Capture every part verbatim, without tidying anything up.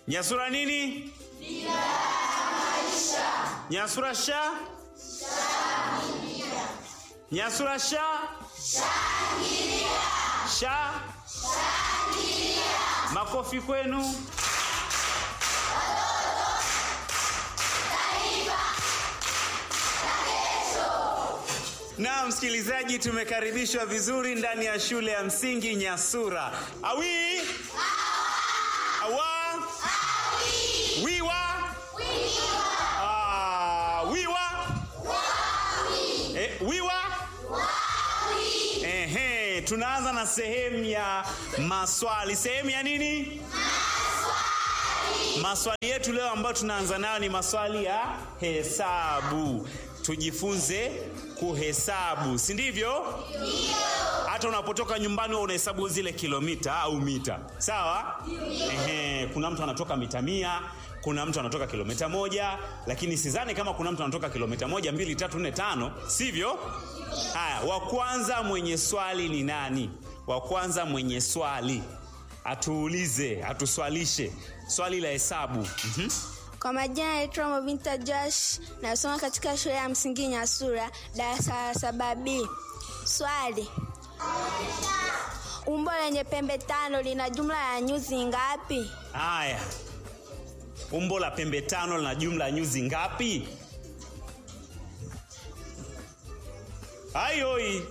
Nyasura nini? Maisha. Nyasura sha? Shangilia. Nyasura sha? Shangilia. Sha? Shangilia. Makofi kwenu. Na msikilizaji, tumekaribishwa vizuri ndani ya shule ya msingi Nyasura. Awi? Awa? Awi. Wiwa? Wiwa. Ah, wiwa? Wawi. Eh, wiwa? Wawi. Ehe, tunaanza na sehemu ya maswali. Sehemu ya nini? Maswali. Maswali yetu leo ambayo tunaanza nayo ni maswali ya hesabu. Tujifunze kuhesabu, si ndivyo? Ndio. Hata unapotoka nyumbani wewe unahesabu zile kilomita au mita. Sawa? Ndio. Ehe, kuna mtu anatoka mita mia, kuna mtu anatoka kilomita moja, lakini sidhani kama kuna mtu anatoka kilomita moja, mbili, tatu, nne, tano, sivyo? Haya, wa kwanza mwenye swali ni nani? Wa kwanza mwenye swali atuulize, atuswalishe swali la hesabu. Mhm. Kwa majina naitwa Movinta Josh, nasoma katika shule ya msingi Nyasura, darasa la saba B. Swali: umbo lenye pembe tano lina jumla ya nyuzi ngapi? Haya. Umbo la pembe tano lina jumla ya nyuzi ngapi? Hai hoi.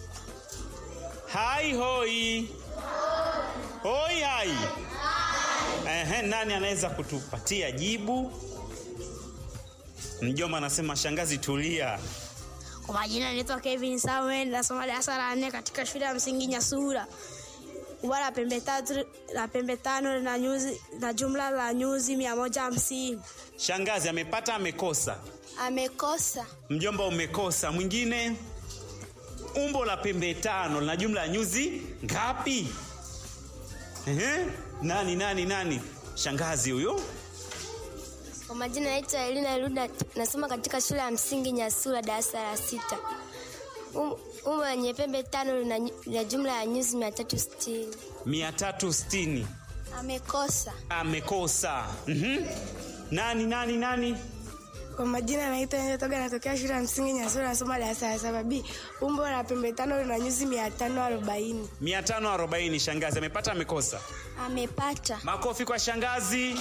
Hai hoi. Hoi hai. Ehe, nani anaweza kutupatia jibu? Mjomba anasema shangazi tulia. Kwa majina naitwa Kevin Samuel, nasoma darasa la nne katika shule ya msingi Nyasura. Umbo la pembe tatu la pembe tano na nyuzi na jumla la nyuzi mia moja hamsini. Shangazi amepata amekosa? Amekosa. Mjomba umekosa. Mwingine? Umbo la pembe tano na jumla ya nyuzi ngapi? Ehe, nani nani nani? Shangazi huyo. Kwa majina naitwa Elina Luda, nasoma katika shule ya msingi Nyasura darasa la sita. Um, umbo lenye pembe tano lina, lina jumla ya nyuzi mia tatu sitini. mia tatu sitini. Amekosa. Amekosa. Mhm. Nani nani nani? Kwa majina naitwa Nyotoga, natokea shule ya msingi Nyasura, nasoma darasa la saba B. Umbo la pembe tano lina nyuzi mia tano arobaini. mia tano arobaini. Shangazi amepata amekosa? Amepata. Makofi kwa shangazi.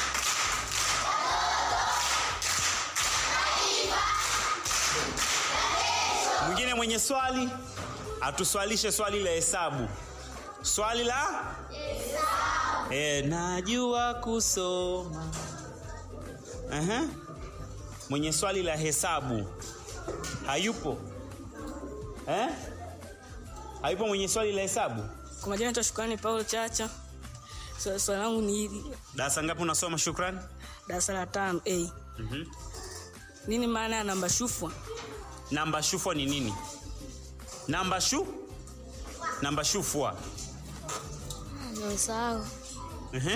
Mwingine mwenye swali atuswalishe swali la hesabu. Swali la hesabu. Eh, najua kusoma. Aha. Mwenye swali la hesabu hayupo? Eh? Hayupo mwenye swali la hesabu? Kwa majina naitwa Shukrani Paulo Chacha. Swali so, langu ni hili. Darasa ngapi unasoma Shukrani? Darasa la tano A. Mhm. Nini maana ya namba shufwa? Namba shufwa ni nini? Namba shu? Namba shufwa. Nimesahau. Mhm.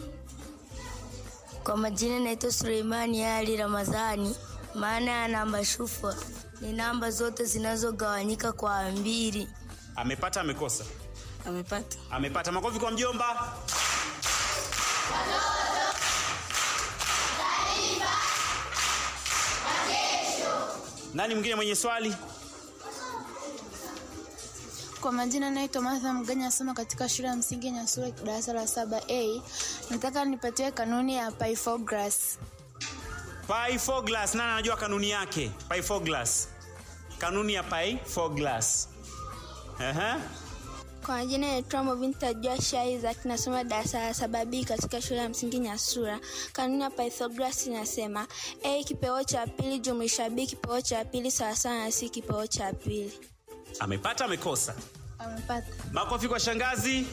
Kwa majina naitwa Suleimani Ali Ramadhani. Maana ya namba shufwa ni namba zote zinazogawanyika kwa mbili. Amepata amekosa? Amepata. Amepata. Makofi kwa mjomba. Nani mwingine mwenye swali? Kwa majina naitwa Martha Mganya, nasoma katika shule ya msingi Nyasura darasa la saba A. Nataka nipatie kanuni ya Pythagoras. Pythagoras, nani anajua kanuni yake? Pythagoras. Kanuni ya Pythagoras. Aha. Kwa majina naitwa Movinta Josh Isaac, nasoma darasa la saba B katika shule ya msingi Nyasura. Kanuni ya Pythagoras inasema A kipeo cha pili jumlisha B kipeo cha pili sawa sawa na C kipeo cha pili. Amepata amekosa? Amepata. Makofi kwa shangazi.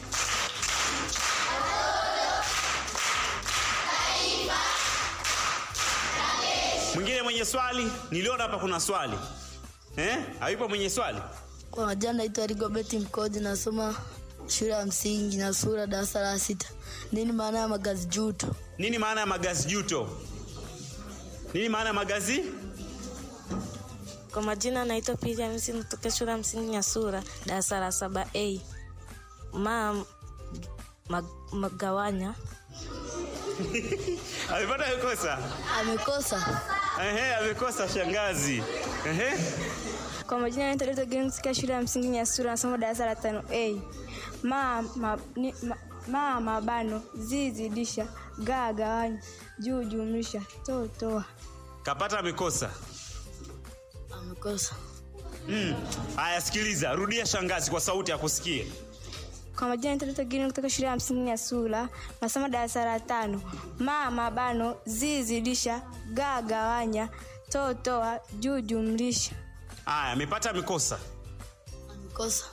Mwingine mwenye swali? Niliona hapa kuna swali. Eh? Hayupo mwenye swali? Kwa majina naitwa Rigobert Mkodi, nasoma shule ya msingi Nyasura darasa la sita. Nini maana ya magazi juto? Nini maana ya magazi juto? Nini maana ya magazi? Kwa majina naitwa Pia Msi, kutoka shule ya msingi Nyasura darasa la saba A. Ma mag, magawanya Amepata amekosa? Amekosa. Ehe, amekosa shangazi. Ehe. Kwa majina naitwa Dr. Green katika shule ya msingi Nyasura nasoma darasa la tano A. Ma ma, ni, ma, ma mabano zizidisha ga gawanya juu jumlisha to toa. Kapata amekosa? Amekosa. Mm. Haya, sikiliza, rudia shangazi kwa sauti ya kusikie. Kwa majina naitwa Dr. Green kutoka shule ya msingi Nyasura nasoma darasa la tano. Ma mabano zizidisha ga gawanya to toa juu jumlisha. Haya, amepata amekosa? Amekosa.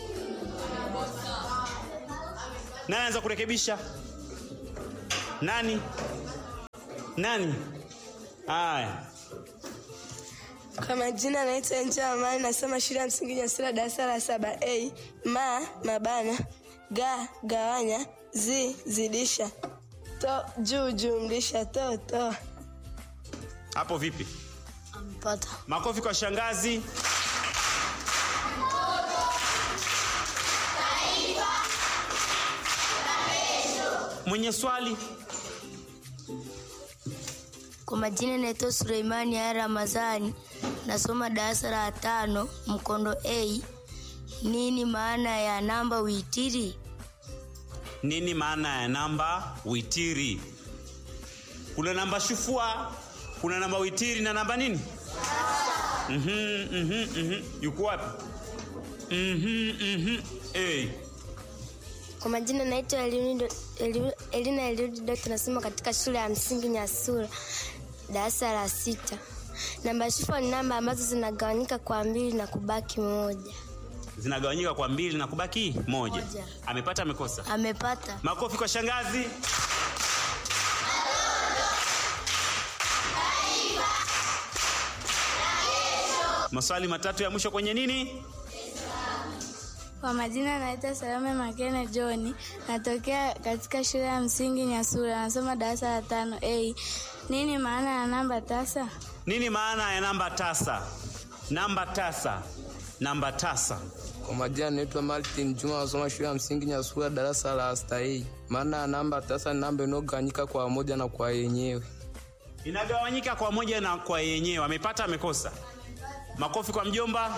Nani anaweza kurekebisha? Nani? Nani? Haya. Kwa majina naitwa Njia Amani nasoma shule ya msingi Nyasura darasa la saba A. Ma mabana ga gawanya zi zidisha to juu jumlisha to to. Hapo vipi? Amepata. Makofi kwa shangazi. Mwenye swali? Kwa majina naitwa Suleimani ya Ramadhani nasoma darasa la tano mkondo A. Nini maana ya namba witiri? Nini maana ya namba witiri? Kuna namba shufua, kuna namba witiri na namba nini? Mhm mhm mhm. Yuko wapi? Mhm mhm. Eh. Kwa majina naitwa Elina Elina Elina tunasoma katika shule ya msingi Nyasura darasa la sita. Namba shufua ni namba ambazo zinagawanyika kwa mbili na kubaki moja. Zinagawanyika kwa mbili na kubaki moja. Moja. Amepata amekosa? Amepata. Makofi kwa shangazi. Maswali matatu ya mwisho kwenye nini? Kwa majina naitwa Salome Makene John natokea katika shule ya msingi Nyasura nasoma darasa la tano A. Nini maana ya namba tasa? Nini maana ya namba tasa? Namba tasa. Namba tasa. Kwa majina naitwa Martin Juma nasoma shule ya msingi Nyasura darasa la sita A. Maana ya namba tasa ni namba inayogawanyika kwa moja na kwa yenyewe. Inagawanyika kwa moja na kwa yenyewe. Amepata amekosa? Makofi kwa mjomba.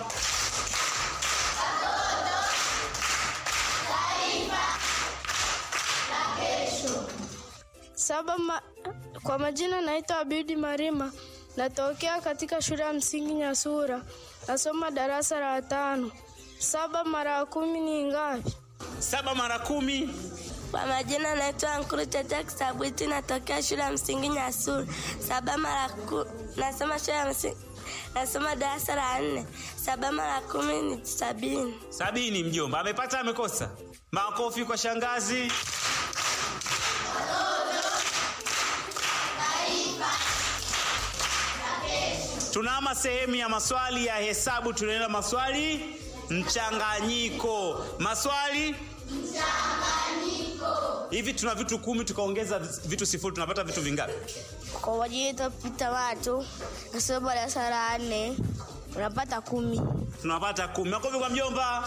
Saba ma... Kwa majina naitwa Abidi Marima natokea katika shule ya msingi Nyasura nasoma darasa la tano. Saba mara kumi ni ngapi? Saba mara kumi. Kwa majina naitwa Nkuru Tete Kisabwiti natokea shule ya msingi Nyasura. Saba mara ku... nasoma shule ya msingi nasoma darasa la nne. Saba mara kumi ni sabini. Sabini mjomba. Amepata amekosa? Makofi kwa shangazi. Tunaama sehemu ya maswali ya hesabu, tunaenda maswali mchanganyiko. Maswali mchanganyiko. Hivi tuna vitu kumi tukaongeza vitu sifuri tunapata vitu vingapi? Kwa wajita pita watu nasoma darasa la nne unapata kumi. Tunapata kumi. Makofi kwa mjomba.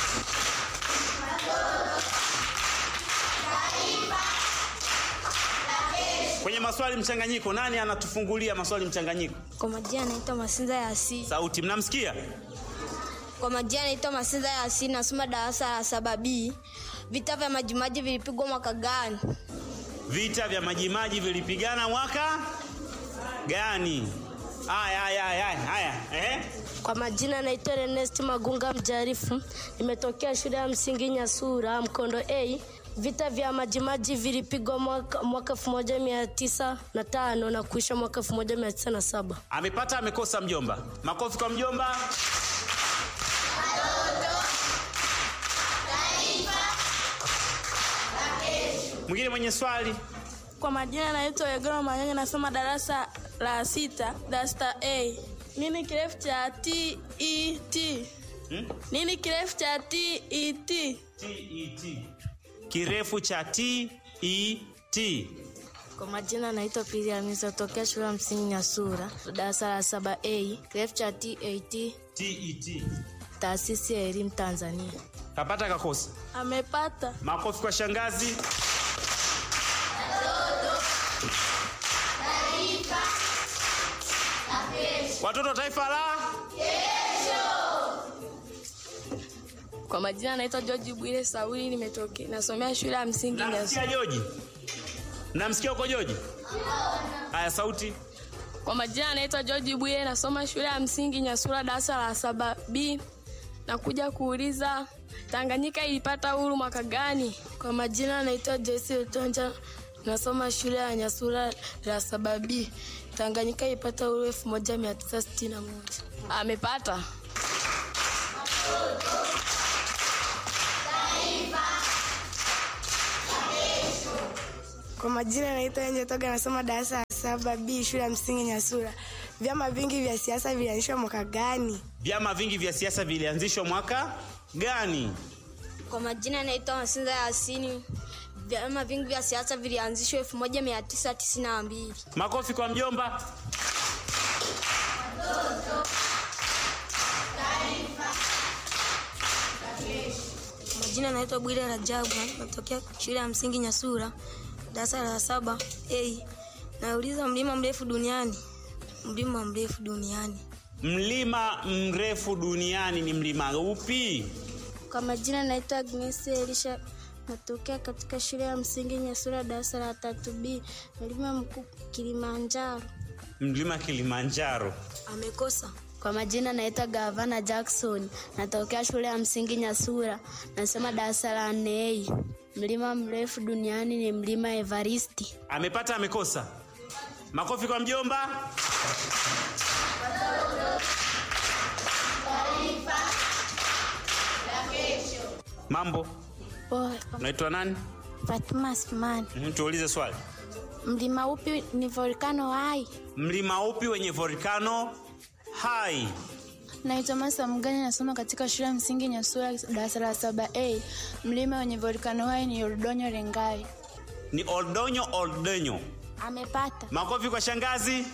Kwenye maswali mchanganyiko nani anatufungulia maswali mchanganyiko? Kwa majina naitwa Masinza ya Asili. Sauti mnamsikia? Kwa majina naitwa Masinza ya Asili nasoma darasa la saba B. Vita vya Majimaji vilipigwa mwaka gani? Vita vya Majimaji vilipigana mwaka gani? Haya haya haya haya. Eh? Kwa majina naitwa Ernest Magunga Mjarifu nimetokea shule ya msingi Nyasura mkondo A. Vita vya Majimaji vilipigwa mwaka, mwaka elfu moja mia tisa na tano na kuisha mwaka elfu moja mia tisa na saba. Amepata amekosa mjomba? Makofi kwa mjomba. Mwingine mwenye swali? Kwa majina naitwa Egoro Manyanya nasoma darasa la sita darasa A. Nini kirefu cha T E T? Hmm? Nini kirefu cha T E T? T E T. Kirefu cha T E T. Kwa majina naitwa Pili Hamisa tokea shule ya msingi Nyasura darasa la saba A. Kirefu cha T A T. T E T. Taasisi ya Elimu Tanzania. Kapata kakosa? Amepata. Makofi kwa shangazi. Taifa la kesho. Watoto taifa la kesho. Kwa majina naitwa George Bwire Sauli, nimetokea nasomea shule ya msingi Nyasura. Namsikia George? Namsikia uko George? Haya, sauti. Kwa majina naitwa George Bwire, nasoma shule ya msingi Nyasura darasa la saba B. Nakuja kuuliza Tanganyika ilipata uhuru mwaka gani? Kwa majina naitwa Jesse Utonja, nasoma shule ya Nyasura la saba B. Tanganyika ilipata uhuru elfu moja mia tisa sitini na moja. Amepata. Kwa majina naitwa Enje Toga, nasoma darasa la saba B shule ya msingi Nyasura. Vyama vingi vya siasa vilianzishwa mwaka gani? Vyama vingi vya siasa vilianzishwa mwaka gani? Kwa majina naitwa Masinza Yasini. Vyama vingi vya siasa vilianzishwa elfu moja mia tisa tisini na mbili. Makofi kwa mjomba. Majina naitwa Bwire Rajabu, natokea shule ya msingi Nyasura darasa la saba A. Nauliza mlima mrefu duniani. Mlima mrefu duniani. Mlima mrefu duniani ni mlima upi? Kwa majina naitwa Agnes Elisha, natokea katika shule ya msingi Nyasura darasa la tatu B. Mlima mkuu Kilimanjaro. Mlima Kilimanjaro. Amekosa. Kwa majina naitwa Gavana Jackson, natokea shule ya msingi Nyasura, nasoma darasa la nne A. Mlima mrefu duniani ni mlima Everest. Amepata, amekosa? Makofi kwa mjomba. Mambo. Poa. Unaitwa nani? Fatuma Asmani. Mhm, tuulize swali. Mlima upi ni volcano hai? Mlima upi wenye volcano hai? Naitwa Masa Mgani, nasoma katika shule ya msingi Nyasura darasa la saba A. Mlima wenye volcano hai ni Oldonyo Lengai. Ni Oldonyo Oldonyo. Amepata. Makofi kwa shangazi.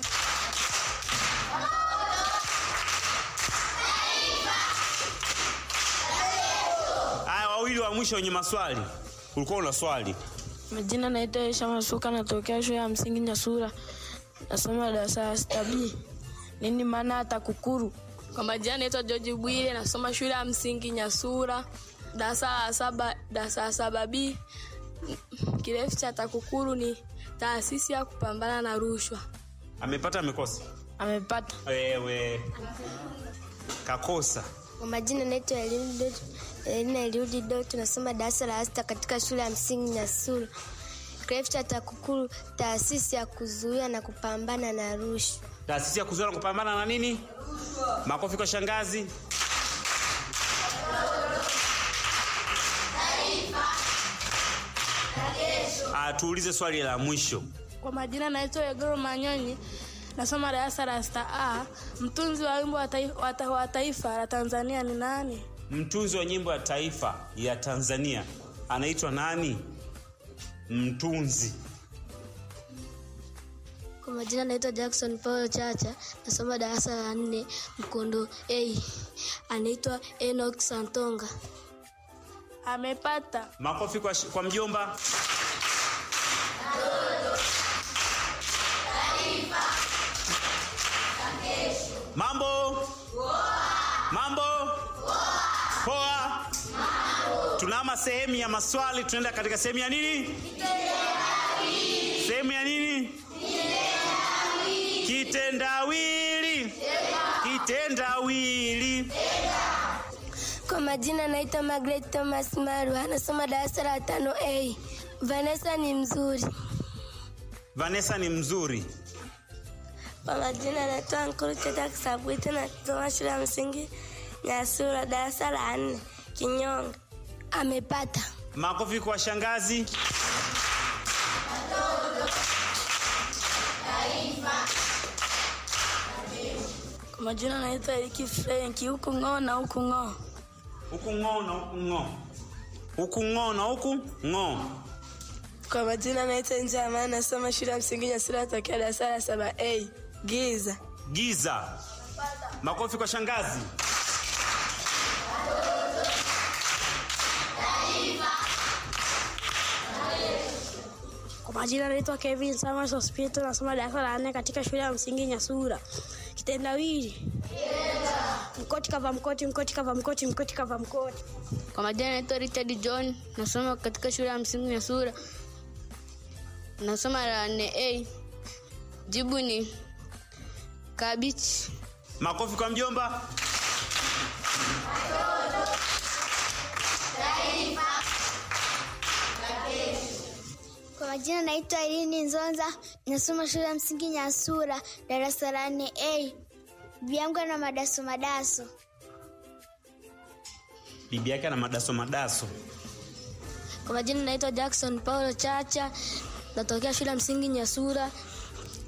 Haya, wawili wa mwisho wenye maswali. Ulikuwa una swali. Majina naitwa Aisha Masuka, natokea shule ya msingi Nyasura, nasoma darasa la sita B. Nini maana ya TAKUKURU? Kwa majina naitwa George Bwire, nasoma shule ya msingi Nyasura darasa la saba darasa la saba B. Kirefu cha TAKUKURU ni taasisi ya kupambana na rushwa. Amepata, amekosa? Amepata. Wewe kakosa. Kwa majina naitwa Elina Eliudi Doto, nasoma darasa la sita katika shule ya msingi Nyasura. Kirefu cha TAKUKURU, taasisi ya kuzuia na kupambana na rushwa. Taasisi ya kuzuia na kupambana na nini? Makofi kwa shangazi. Ah, tuulize swali la mwisho. Kwa majina naitwa Egoro Manyonyi, nasoma darasa la sita A. Mtunzi wa wimbo wa taifa, wa taifa la Tanzania ni nani? Mtunzi wa nyimbo ya taifa ya Tanzania anaitwa nani? Mtunzi. Kwa majina naitwa Jackson Paul Chacha, nasoma darasa la nne mkondo A. Anaitwa Enoch Santonga. Amepata. Makofi kwa, kwa mjomba. Mambo? Mambo? Poa. Tunama sehemu ya maswali, tunaenda katika sehemu ya nini? Sehemu ya nini? Kitendawili. Kitendawili. Kwa majina naitwa Margaret Thomas Maru, anasoma darasa la tano A. Vanessa ni mzuri. Vanessa ni mzuri. Kwa majina naitwa Nkuru Cheta Kisabwiti, nasoma shule ya msingi Nyasura darasa la nne Kinyonga. Amepata. Makofi kwa shangazi. Kwa majina naitwa Eriki Frank, huku ng'o na huku ng'o. Huku ng'o na huku ng'o. Huku ng'o na huku ng'o. Kwa majina naitwa Nje Amani, nasoma shule ya msingi Nyasura tokea darasa la saba A. Giza. Giza. Makofi kwa shangazi. Kwa Kwa majina naitwa Kevin Samuel Sospito, nasoma darasa la nne katika shule ya msingi Nyasura. Kitendawili. Mkoti kava mkoti, mkoti kava mkoti, mkoti kava mkoti. Kwa majina naitwa Richard John, nasoma katika shule ya msingi Nyasura. Nasoma la nne A. Jibu ni kabichi. Makofi kwa mjomba. Kwa majina naitwa Elini Nzonza, nasoma shule ya msingi Nyasura, darasa la nne A. Bibi yangu ana madaso madaso. Bibi yake ana madaso madaso. Kwa majina naitwa Jackson Paulo Chacha, natokea shule ya msingi Nyasura,